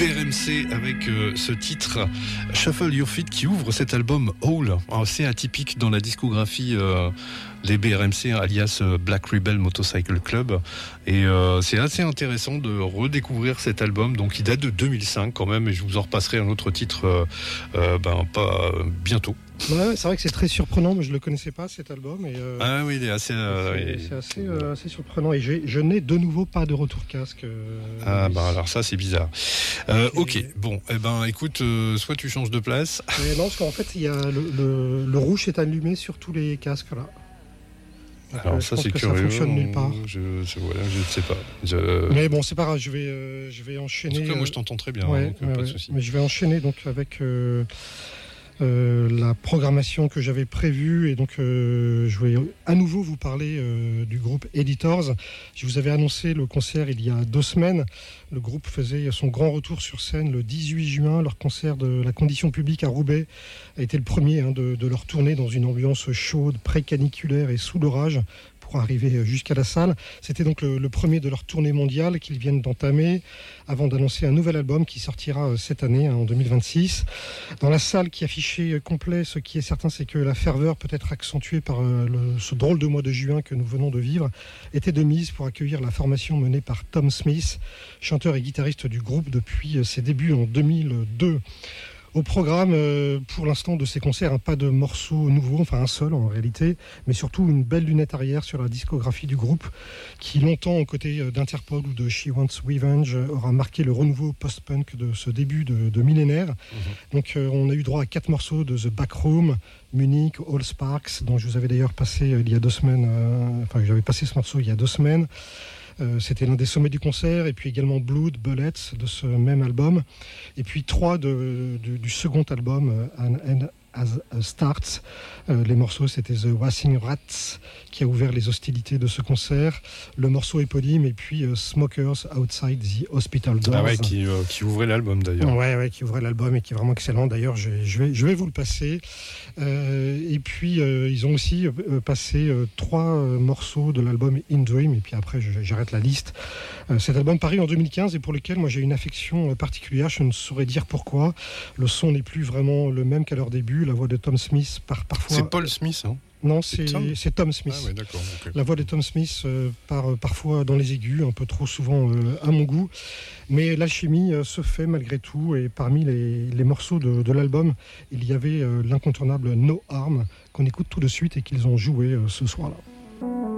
BRMC avec ce titre Shuffle Your Feet qui ouvre cet album Hole. C'est atypique dans la discographie des BRMC, alias Black Rebel Motorcycle Club. Et c'est assez intéressant de redécouvrir cet album, donc il date de 2005 quand même, et je vous en repasserai un autre titre pas bientôt. Ouais, c'est vrai que c'est très surprenant, mais je ne le connaissais pas cet album. Et, ah oui, il est assez... c'est assez surprenant. Et je n'ai de nouveau pas de retour casque. Alors ça c'est bizarre. Ok, bon, écoute, soit tu changes de place. Mais non, parce qu'en fait, il y a le rouge est allumé sur tous les casques là. Donc, alors ça c'est curieux. Ça fonctionne nulle part. Je ne sais pas. Mais bon, c'est pas grave. Je vais enchaîner. En tout cas, moi je t'entends très bien. Ouais, donc, pas de souci. Mais je vais enchaîner donc avec la programmation que j'avais prévue, et donc je vais à nouveau vous parler du groupe Editors. Je vous avais annoncé le concert il y a 2 semaines. Le groupe faisait son grand retour sur scène le 18 juin. Leur concert de la Condition Publique à Roubaix a été le premier de leur tournée dans une ambiance chaude, pré-caniculaire et sous l'orage, pour arriver jusqu'à la salle. C'était donc le premier de leur tournée mondiale qu'ils viennent d'entamer, avant d'annoncer un nouvel album qui sortira cette année, en 2026. Dans la salle qui affichait complet, ce qui est certain, c'est que la ferveur, peut-être accentuée par ce drôle de mois de juin que nous venons de vivre, était de mise pour accueillir la formation menée par Tom Smith, chanteur et guitariste du groupe depuis ses débuts en 2002. Au programme, pour l'instant, de ces concerts, pas de morceaux nouveaux, enfin un seul en réalité, mais surtout une belle lunette arrière sur la discographie du groupe, qui longtemps, aux côtés d'Interpol ou de She Wants Revenge, aura marqué le renouveau post-punk de ce début de millénaire. Donc on a eu droit à 4 morceaux de The Backroom, Munich, All Sparks, dont je vous avais d'ailleurs passé il y a 2 semaines, j'avais passé ce morceau il y a 2 semaines. C'était l'un des sommets du concert, et puis également Blood Bullets de ce même album, et puis 3 du second album, An End as Starts. Les morceaux, c'était The Racing Rats qui a ouvert les hostilités de ce concert, le morceau éponyme, et puis Smokers Outside the Hospital Doors. Ah ouais, qui ouvrait l'album d'ailleurs. Ouais, qui ouvrait l'album et qui est vraiment excellent. D'ailleurs, je vais vous le passer. Et puis ils ont aussi passé 3 morceaux de l'album In Dream, et puis après j'arrête la liste. Cet album paru en 2015 et pour lequel moi j'ai une affection particulière, je ne saurais dire pourquoi. Le son n'est plus vraiment le même qu'à leur début. La voix de Tom Smith parfois... C'est Paul Smith, hein? Non, c'est Tom Smith. Ah ouais, d'accord. Okay. La voix de Tom Smith part parfois dans les aigus, un peu trop souvent à mon goût. Mais l'alchimie se fait malgré tout. Et parmi les morceaux de l'album, il y avait l'incontournable No Harm, qu'on écoute tout de suite et qu'ils ont joué ce soir-là.